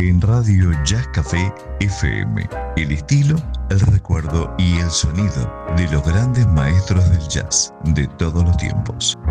en Radio Jazz Café FM. El estilo, el recuerdo y el sonido de los grandes maestros del jazz de todos los tiempos.